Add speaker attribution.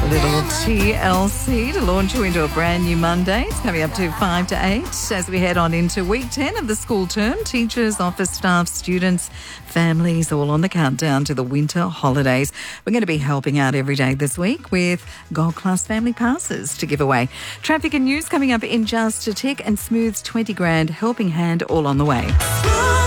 Speaker 1: Little TLC to launch you into a brand new Monday. It's coming up to 5 to 8 as we head on into week 10 of the school term. Teachers, office staff, students, families all on the countdown to the winter holidays. We're going to be helping out every day this week with Gold Class family passes to give away. Traffic and news coming up in just a tick, and Smooth's 20 grand helping hand all on the way.